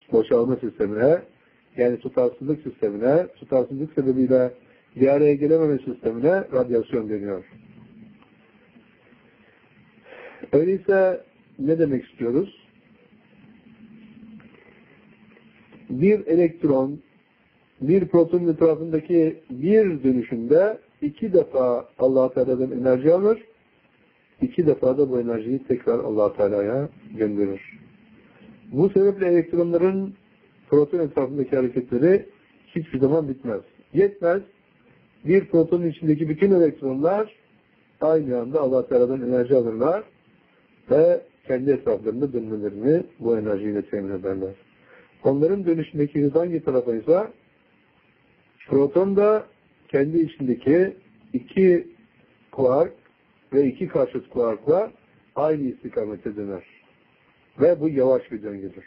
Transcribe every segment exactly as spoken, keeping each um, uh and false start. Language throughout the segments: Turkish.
boşalma sistemine, yani tutarsızlık sistemine, tutarsızlık sebebiyle bir araya gelememe sistemine radyasyon deniyor. Öyleyse ne demek istiyoruz? Bir elektron, bir protonun etrafındaki bir dönüşümde iki defa Allah-u Teala'dan enerji alır, iki defa da bu enerjiyi tekrar Allah-u Teala'ya gönderir. Bu sebeple elektronların proton etrafındaki hareketleri hiçbir zaman bitmez. Yetmez, bir protonun içindeki bütün elektronlar aynı anda Allah-u Teala'dan enerji alırlar ve kendi etraflarında dönmelerini bu enerjiyle temin ederler. Onların dönüşündeki hız hangi tarafa ise proton da kendi içindeki iki kuark ve iki karşıt kuarkla aynı istikamete döner. Ve bu yavaş bir döngüdür.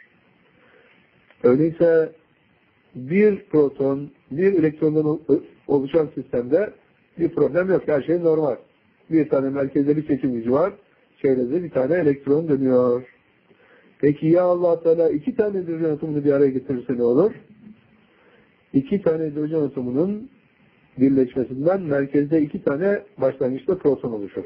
Öyleyse bir proton, bir elektrondan oluşan sistemde bir problem yok. Her şey normal. Bir tane merkezde bir çekim gücü var. Çevrede bir tane elektron dönüyor. Peki ya Allah Teala iki tane hidrojen atomunu bir araya getirirse ne olur? İki tane hidrojen atomunun birleşmesinden merkezde iki tane başlangıçta proton oluşur.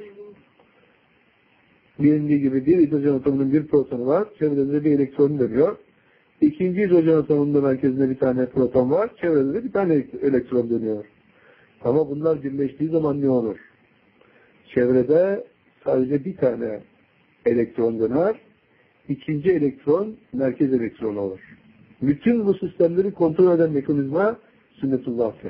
Bilindiği gibi bir hidrojen atomunun bir protonu var. Çevrede de bir elektron dönüyor. İkinci hidrojen atomunun da merkezinde bir tane proton var. Çevrede de bir tane elektron dönüyor. Ama bunlar birleştiği zaman ne olur? Çevrede sadece bir tane elektron döner. İkinci elektron merkez elektron olur. Bütün bu sistemleri kontrol eden mekanizma sünnetullah'tır.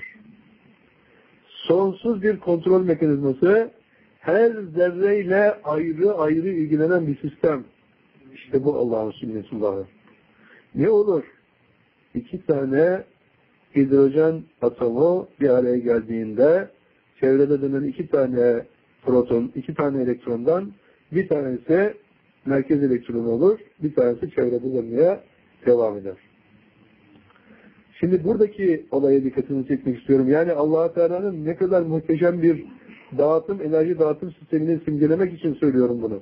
Sonsuz bir kontrol mekanizması, her zerreyle ayrı ayrı ilgilenen bir sistem. İşte bu Allah'ın sünnetullahı. Ne olur? İki tane hidrojen atomu bir araya geldiğinde çevrede dönen iki tane proton, iki tane elektrondan bir tanesi merkez elektronu olur, bir tanesi çevrede dönmeye devam eder. Şimdi buradaki olaya dikkatini çekmek istiyorum. Yani Allah-u Teala'nın ne kadar muhteşem bir dağıtım, enerji dağıtım sistemini simgelemek için söylüyorum bunu.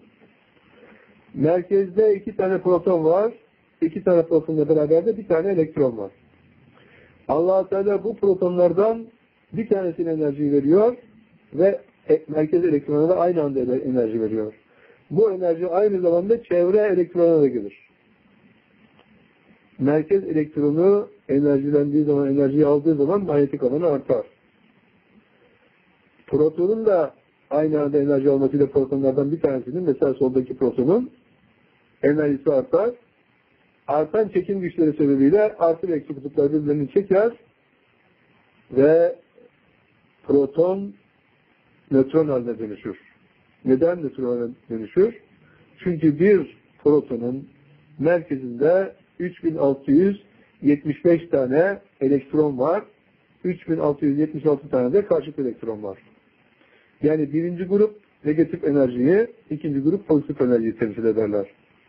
Merkezde iki tane proton var, iki tane protonla beraber de bir tane elektron var. Allah-u Teala bu protonlardan bir tanesine enerji veriyor ve merkez elektrona da aynı anda enerji veriyor. Bu enerji aynı zamanda çevre elektrona da gelir. Merkez elektronu enerjilendiği zaman, enerjiyi aldığı zaman manyetik alanı artar. Protonun da aynı anda enerji almasıyla protonlardan bir tanesinin, mesela soldaki protonun enerjisi artar. Artan çekim güçleri sebebiyle artı ve eksi kutuplar birbirlerini çeker ve proton nötron haline dönüşür. Neden nötron dönüşür? Çünkü bir protonun merkezinde üç bin altı yüz yetmiş beş tane elektron var. üç bin altı yüz yetmiş altı tane de karşıt elektron var. Yani birinci grup negatif enerjiyi, ikinci grup pozitif enerjiyi temsil ederler.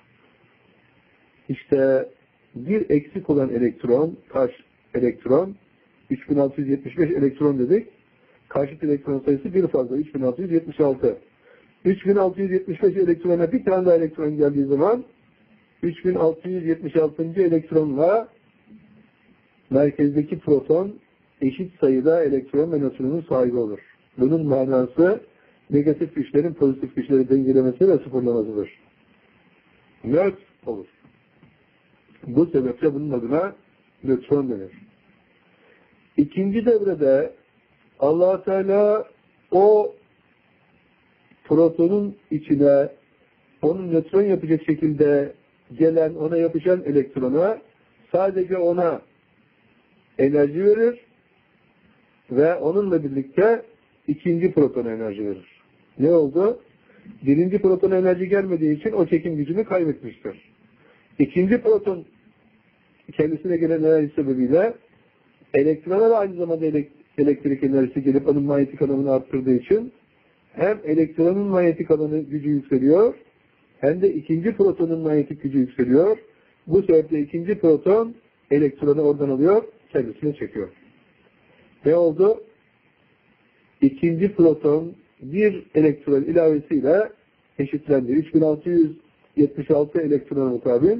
İşte bir eksik olan elektron, karşı elektron, üç bin altı yüz yetmiş beş elektron dedik. Karşıt elektron sayısı bir fazla, üç bin altı yüz yetmiş altı. üç bin altı yüz yetmiş beş elektrona bir tane daha elektron geldiği zaman üç bin altı yüz yetmiş altıncı elektronla merkezdeki proton eşit sayıda elektron ve nötronun sahibi olur. Bunun manası negatif güçlerin pozitif güçleri dengelemesi ve sıfırlamasıdır. Nöt olur. Bu sebeple bunun adına nötron denir. İkinci devrede Allah Teala o protonun içine onun nötron yapacak şekilde gelen, ona yapışan elektrona sadece ona enerji verir ve onunla birlikte ikinci protona enerji verir. Ne oldu? Birinci protona enerji gelmediği için o çekim gücünü kaybetmiştir. İkinci proton kendisine gelen enerji sebebiyle elektrona da aynı zamanda elektrik enerjisi gelip onun manyetik alanını arttırdığı için hem elektronun manyetik alanı gücü yükseliyor hem de ikinci protonun manyetik gücü yükseliyor. Bu sebeple ikinci proton elektronu oradan alıyor, kendisine çekiyor. Ne oldu? İkinci proton bir elektron ilavesiyle eşitlendi. üç bin altı yüz yetmiş altı elektrona mukabil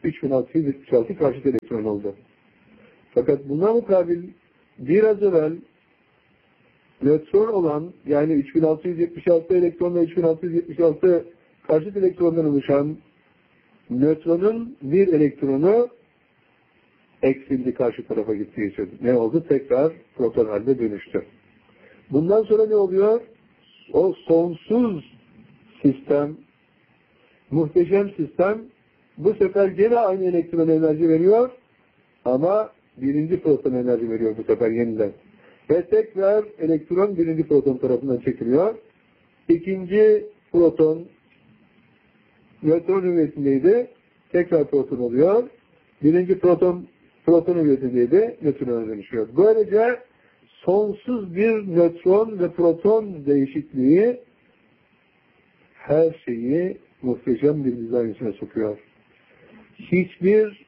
üç bin altı yüz yetmiş altı karşıt elektron oldu. Fakat buna mukabil biraz evvel nötron olan, yani üç bin altı yüz yetmiş altı elektronla üç bin altı yüz yetmiş altı karşıt elektrondan oluşan nötronun bir elektronu eksildi karşı tarafa gittiği için. Ne oldu? Tekrar proton haline dönüştü. Bundan sonra ne oluyor? O sonsuz sistem, muhteşem sistem bu sefer gene aynı elektron enerji veriyor ama birinci proton enerji veriyor bu sefer yeniden. Ve tekrar elektron birinci proton tarafından çekiliyor. İkinci proton nötron hüviyetindeydi. Tekrar proton oluyor. Birinci proton proton hüviyetindeydi. Nötrona dönüşüyor. Böylece sonsuz bir nötron ve proton değişikliği her şeyi muhteşem bir dizayn içine sokuyor. Hiçbir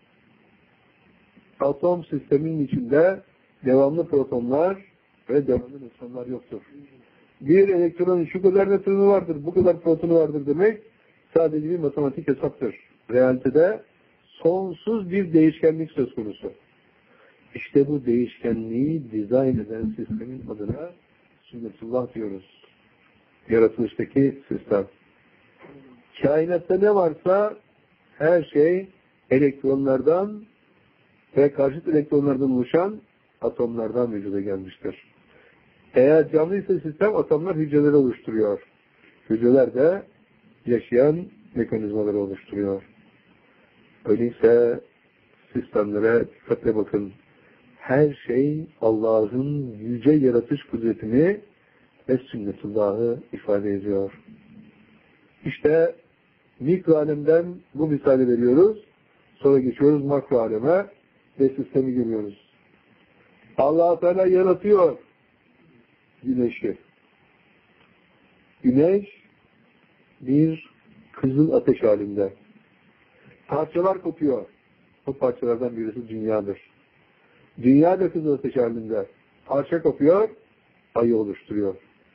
atom sisteminin içinde devamlı protonlar ve devamlı nötronlar yoktur. Bir elektronun şu kadar nötronu vardır, bu kadar protonu vardır demek sadece bir matematik hesaptır. Realitede sonsuz bir değişkenlik söz konusu. İşte bu değişkenliği dizayn eden sistemin adına sünnetullah diyoruz. Yaratılıştaki sistem. Kainatta ne varsa her şey elektronlardan ve karşıt elektronlardan oluşan atomlardan vücuda gelmiştir. Eğer canlıysa sistem atomlar hücreleri oluşturuyor. Hücreler de yaşayan mekanizmaları oluşturuyor. Öyleyse sistemlere dikkatle bakın. Her şey Allah'ın yüce yaratış kudretini ve sünnetullahı ifade ediyor. İşte mikro alemden bu misali veriyoruz. Sonra geçiyoruz makro aleme ve sistemi görüyoruz. Allah Teala yaratıyor güneşi. Güneş bir kızıl ateş halinde. Parçalar kopuyor. Bu parçalardan birisi dünyadır. Dünya da kızıl ateş halinde. Parça kopuyor, ayı oluşturuyor.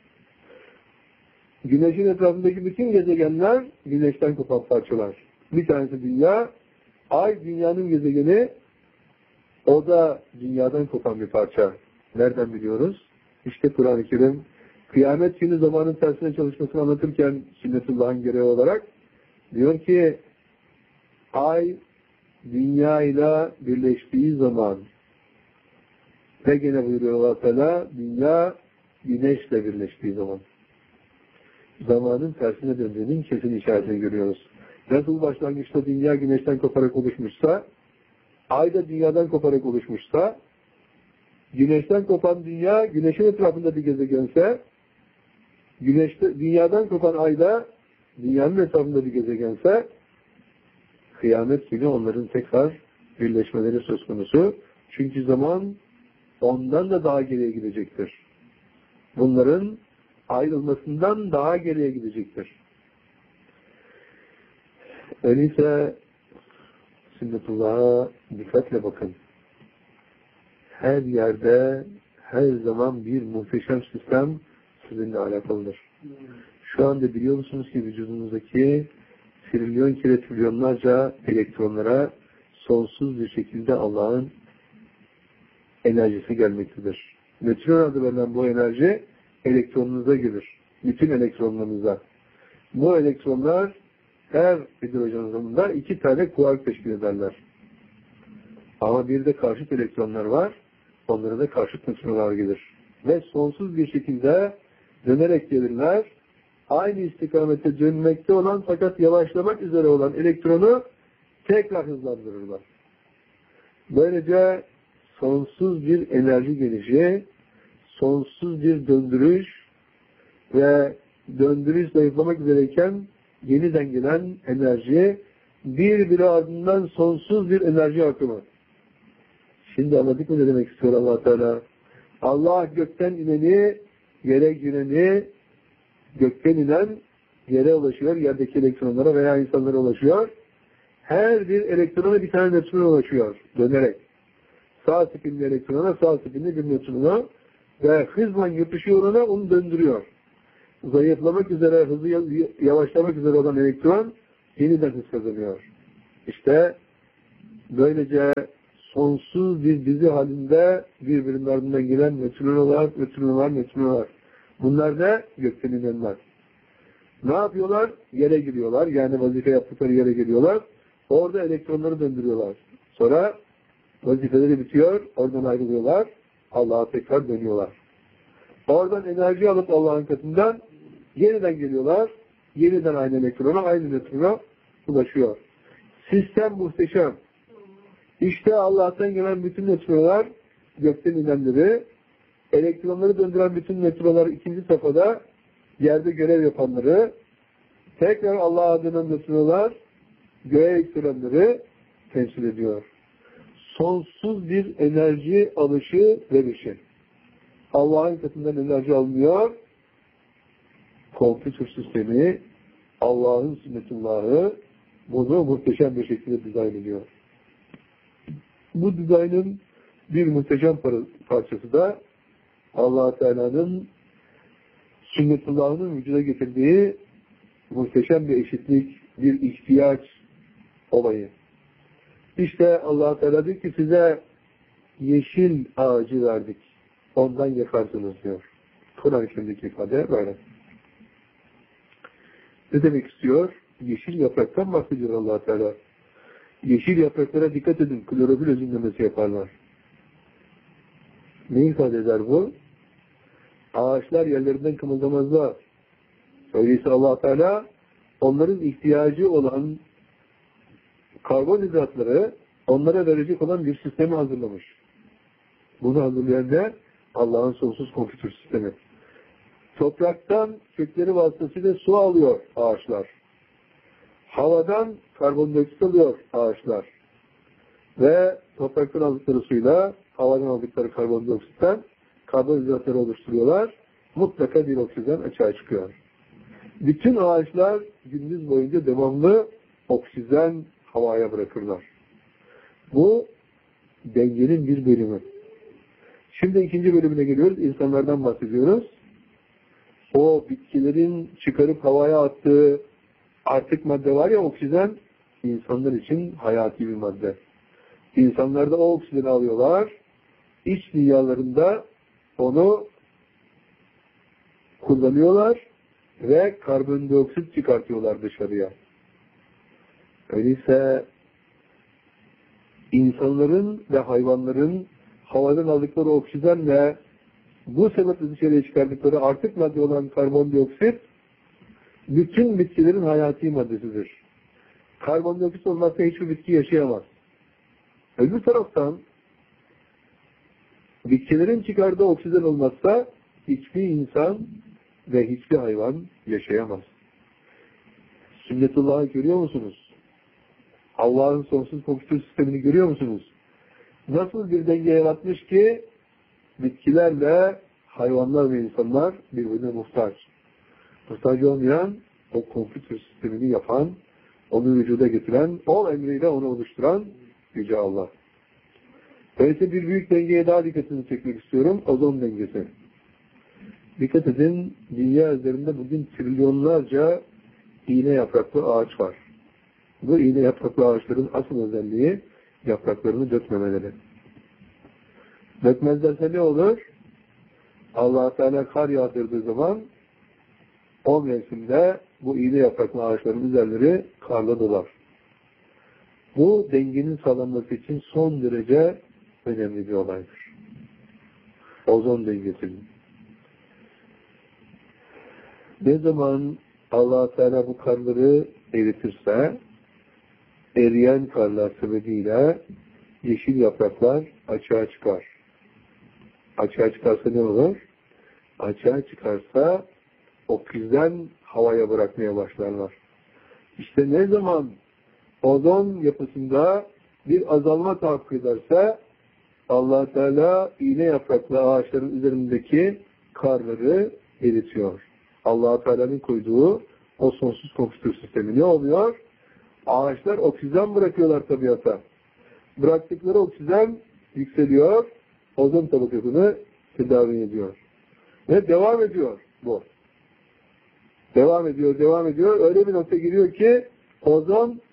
Güneşin etrafındaki bütün gezegenler güneşten kopan parçalar. Bir tanesi dünya, ay dünyanın gezegeni, o da dünyadan kopan bir parça. Nereden biliyoruz? İşte Kur'an-ı Kerim kıyamet günü zamanın tersine çalışmasını anlatırken sünnetullah'ın görevi olarak diyor ki ay dünya ile birleştiği zaman ve gene buyuruyor Allah Teala dünya güneşle birleştiği zaman zamanın tersine döndüğünün kesin işaretini görüyoruz. Nasıl başlangıçta dünya güneşten koparak oluşmuşsa, ay da dünyadan koparak oluşmuşsa, güneşten kopan dünya güneşin etrafında bir gezegense, güneşte, dünyadan kopan ay da dünyanın etrafında bir gezegense, kıyamet günü onların tekrar birleşmeleri söz konusu. Çünkü zaman ondan da daha geriye gidecektir. Bunların ayrılmasından daha geriye gidecektir. Öyleyse sünnetullah'a dikkatle bakın. Her yerde, her zaman bir muhteşem sistem sizinle alakalıdır. Şu anda biliyor musunuz ki vücudunuzdaki trilyon kere trilyonlarca elektronlara sonsuz bir şekilde Allah'ın enerjisi gelmektedir. Nötron adı verilen bu enerji elektronunuza gelir. Bütün elektronlarınıza. Bu elektronlar her hidrojen atomunda iki tane kuark teşkil ederler. Ama bir de karşıt elektronlar var. Onlara da karşıt nötronlar gelir. Ve sonsuz bir şekilde dönerek gelirler. Aynı istikamette dönmekte olan fakat yavaşlamak üzere olan elektronu tekrar hızlandırırlar. Böylece sonsuz bir enerji gelişi, sonsuz bir döndürüş ve döndürüş zayıflamak üzereyken yeniden gelen enerji birbiri ardından sonsuz bir enerji akımı. Şimdi anladık mı ne demek istiyor Allah Teala? Allah gökten ineni, yere gireni, gökten inen yere ulaşıyor, yerdeki elektronlara veya insanlara ulaşıyor. Her bir elektrona bir tane nötrona ulaşıyor, dönerek. Sağ spinli elektrona, sağ spinli bir nötrona ve hızla yapışıyor ona, onu döndürüyor. Zayıflamak üzere, hızı yavaşlamak üzere olan elektron yeniden hız kazanıyor. İşte böylece sonsuz bir dizi halinde birbirinin ardından gelen nötrinolar, nötrinolar, nötrinolar. Bunlar da gökten inenler. Ne yapıyorlar? Yere giriyorlar. Yani vazife yaptıkları yere geliyorlar. Orada elektronları döndürüyorlar. Sonra vazifeleri bitiyor. Oradan ayrılıyorlar. Allah'a tekrar dönüyorlar. Oradan enerji alıp Allah'ın katından yeniden geliyorlar. Yeniden aynı elektrona, aynı nötrona ulaşıyor. Sistem muhteşem. İşte Allah'tan gelen bütün nötrolar, gökten inenleri, elektronları döndüren bütün nötrolar ikinci safhada yerde görev yapanları, tekrar Allah adına nötrolar, göğe yükselenleri temsil ediyor. Sonsuz bir enerji alışı verişi. Allah'ın katından enerji alınıyor. Kompütür sistemi, Allah'ın sünnetullahı bunu muhteşem bir şekilde dizayn ediyor. Bu dizaynın bir muhteşem parçası da Allah-u Teala'nın sünnetullahının vücuda getirdiği muhteşem bir eşitlik, bir ihtiyaç olayı. İşte Allah-u Teala diyor ki size yeşil ağacı verdik. Ondan yakarsınız diyor. Kur'an-ı Kerim'deki ifade böyle. Ne demek istiyor? Yeşil yapraktan bahsediyor Allah-u Teala. Yeşil yapraklara dikkat edin. Klorofil özümlemesi yaparlar. Ne ifade eder bu? Ağaçlar yerlerinden kımıldamazlar. Öyleyse Allah Teala onların ihtiyacı olan karbonhidratları onlara verecek olan bir sistemi hazırlamış. Bunu hazırlayan ne? Allah'ın sonsuz kompütür sistemi. Topraktan kökleri vasıtasıyla su alıyor ağaçlar. Havadan karbondioksit alıyor ağaçlar. Ve topraktan aldıkları suyla havadan aldıkları karbondioksitten karbonhidratları oluşturuyorlar. Mutlaka bir oksijen açığa çıkıyor. Bütün ağaçlar gündüz boyunca devamlı oksijen havaya bırakırlar. Bu dengenin bir bölümü. Şimdi ikinci bölümüne geliyoruz. İnsanlardan bahsediyoruz. O bitkilerin çıkarıp havaya attığı artık madde var ya, oksijen, insanlar için hayati bir madde. İnsanlar da o oksijeni alıyorlar. İç dünyalarında onu kullanıyorlar ve karbondioksit çıkartıyorlar dışarıya. Öyleyse insanların ve hayvanların havadan aldıkları oksijenle bu sebeple dışarıya çıkardıkları artık madde olan karbondioksit bütün bitkilerin hayati maddesidir. Karbondioksit olmazsa hiçbir bitki yaşayamaz. Öbür taraftan bitkilerin çıkardığı oksijen olmazsa hiçbir insan ve hiçbir hayvan yaşayamaz. Sünnetullah'ı görüyor musunuz? Allah'ın sonsuz kompütür sistemini görüyor musunuz? Nasıl bir denge yaratmış ki bitkilerle hayvanlar ve insanlar birbirine muhtaç. Muhtaç olmayan, o kompütür sistemini yapan, onu vücuda getiren, o emriyle onu oluşturan Yüce Allah. Öyleyse bir büyük dengeye daha dikkatini çekmek istiyorum. Ozon dengesi. Dikkat edin, dünya üzerinde bugün trilyonlarca iğne yapraklı ağaç var. Bu iğne yapraklı ağaçların asıl özelliği yapraklarını dökmemeleri. Dökmezlerse ne olur? Allah-u Teala kar yağdırdığı zaman o mevsimde bu iğne yapraklı ağaçların üzerleri karla dolar. Bu dengenin sağlanması için son derece önemli bir olaydır. Ozon dengesinin. Ne zaman Allah-u Teala bu karları eritirse, eriyen karlar sebebiyle yeşil yapraklar açığa çıkar. Açığa çıkarsa ne olur? Açığa çıkarsa oksijen havaya bırakmaya başlarlar. İşte ne zaman ozon yapısında bir azalma tahakkuk ederse Allah Teala iğne yapraklı ağaçların üzerindeki karları eritiyor. Allah Teala'nın koyduğu o sonsuz kompütür sistemi ne oluyor? Ağaçlar oksijen bırakıyorlar tabiata. Bıraktıkları oksijen yükseliyor, ozon tabakasını tedavi ediyor. Ve devam ediyor bu. Devam ediyor, devam ediyor. Öyle bir nokta giriyor ki ozon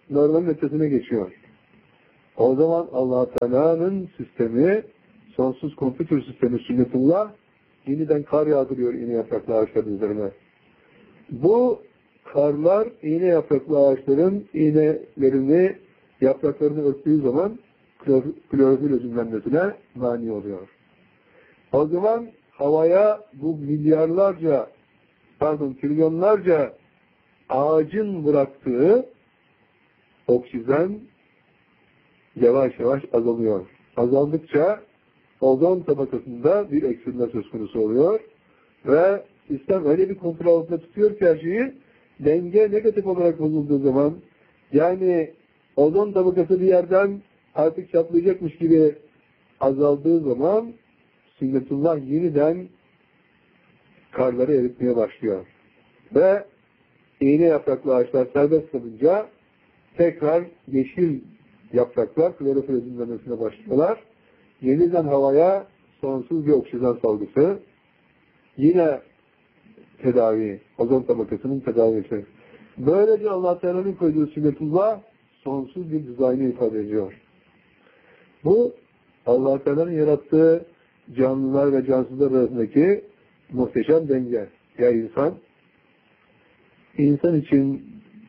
normalin ötesine geçiyor. O zaman Allah Teala'nın sistemi, sonsuz kompütür sistemi sünnetullah yeniden kar yağdırıyor iğne yapraklı ağaçların üzerine. Bu karlar iğne yapraklı ağaçların iğnelerini, yapraklarını örttüğü zaman klorofil özümlenmesine mani oluyor. O zaman havaya bu milyarlarca, pardon trilyonlarca ağacın bıraktığı oksijen yavaş yavaş azalıyor. Azaldıkça ozon tabakasında bir eksilme söz konusu oluyor ve sistem öyle bir kontrol altında tutuyor ki her şeyi, denge negatif olarak bozulduğu zaman, yani ozon tabakası bir yerden artık çatlayacakmış gibi azaldığı zaman sünnetullah yeniden karları eritmeye başlıyor. Ve iğne yapraklı ağaçlar serbest kalınca tekrar yeşil yapraklar klorofil özümlenmesine başlıyorlar. Yeniden havaya sonsuz bir oksijen salgısı. Yine tedavi, ozon tabakasının tedavisi. Böylece Allah Teala'nın koyduğu sünnetullah sonsuz bir dizaynı ifade ediyor. Bu Allah Teala'nın yarattığı canlılar ve cansızlar arasındaki muhteşem denge. Ya insan, insan için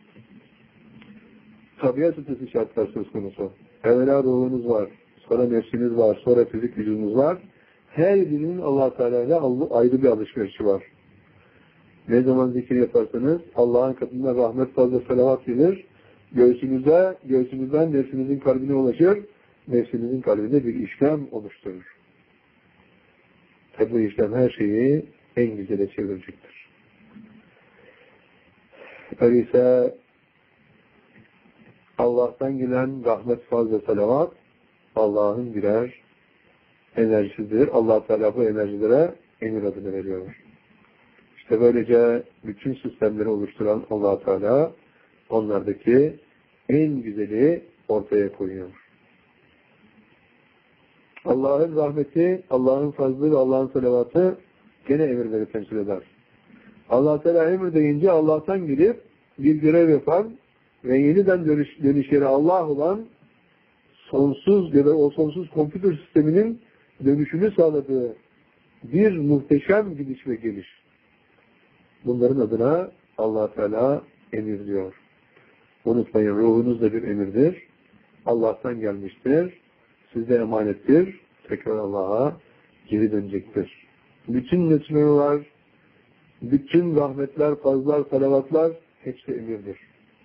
tabiat ötesi şartlar söz konusu. Evvela ruhunuz var, sonra nefsiniz var, sonra fizik vücudunuz var. Her birinin Allah Teala ile ayrı bir alışverişi var. Ne zaman zikir yaparsanız Allah'ın katında rahmet fazla salavat gelir. Göğsünüze, göğsünüzden nefsinizin kalbine ulaşır. Nefsinizin kalbinde bir işlem oluşturur. Ve bu işlem her şeyi en güzele çevirecektir. Öyleyse Allah'tan gelen rahmet fazla salavat Allah'ın birer enerjisidir. Allah Teala bu enerjilere emir adını veriyor. İşte böylece bütün sistemleri oluşturan Allah Teala onlardaki en güzeli ortaya koyuyor. Allah'ın rahmeti, Allah'ın fazlı ve Allah'ın salavatı gene emirleri temsil eder. Allah Teala emir deyince Allah'tan gelip bir görev yapan ve yeniden dönüş, dönüşleri Allah olan sonsuz ya da o sonsuz kompütür sisteminin dönüşünü sağladığı bir muhteşem gidiş ve geliş. Bunların adına Allah Teala emir diyor. Unutmayın, ruhunuz da bir emirdir. Allah'tan gelmiştir. Sizde emanettir. Tekrar Allah'a geri dönecektir. Bütün lütfenler, bütün rahmetler, fazlar, salavatlar hepsi emirdir.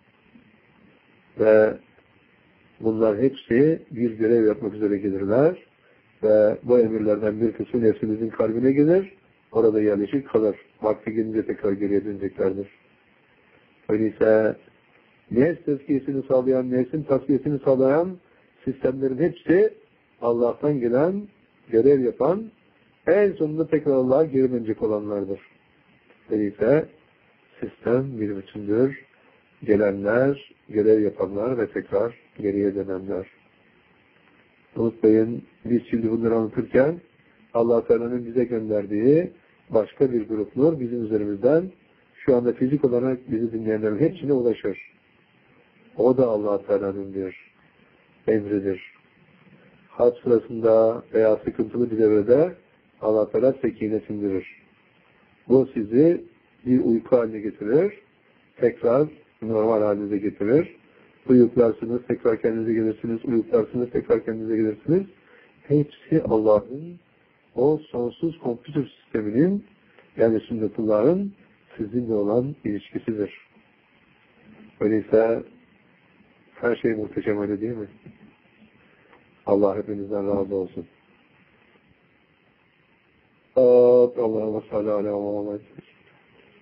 Ve bunlar hepsi bir görev yapmak üzere gelirler. Ve bu emirlerden bir kısmı nefsimizin kalbine gelir. Orada yerleşik kalır. Vakti gelince tekrar geriye döneceklerdir. Öyleyse nefs tezkiyesini sağlayan, nefsin tasfiyesini sağlayan sistemlerin hepsi Allah'tan gelen, görev yapan, en sonunda tekrar Allah'a geri dönecek olanlardır. Öyleyse sistem bir bütündür. Gelenler, görev yapanlar ve tekrar geriye dönenler. Unutmayın, biz şimdi bunları anlatırken Allah Teala'nın bize gönderdiği başka bir grup nur bizim üzerimizden şu anda fizik olarak bizi dinleyenlerin hepsine ulaşır. O da Allah Teala'nın bir emridir. Harp sırasında veya sıkıntılı bir devrede Allah Teala sekine sindirir. Bu sizi bir uyku haline getirir. Tekrar normal halinize getirir. Uyuklarsınız, tekrar kendinize gelirsiniz. Uyuklarsınız, tekrar kendinize gelirsiniz. Hepsi Allah'ın o sonsuz kompütür sisteminin, yani sünnetullah'ın sizinle olan ilişkisidir. Öyleyse her şey muhteşem, öyle değil mi? Allah hepinizden razı olsun. Allah'ım salli ala Muhammed.